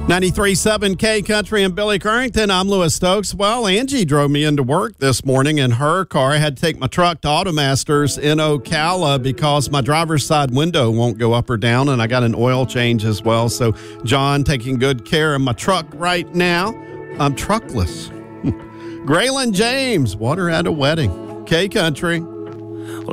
93.7 K Country and Billy Currington. I'm Lewis Stokes. Well, Angie drove me into work this morning in her car. I had to take my truck to Automasters in Ocala because my driver's side window won't go up or down, and I got an oil change as well. So, John taking good care of my truck right now. I'm truckless. Graylin James, water at a wedding. K Country.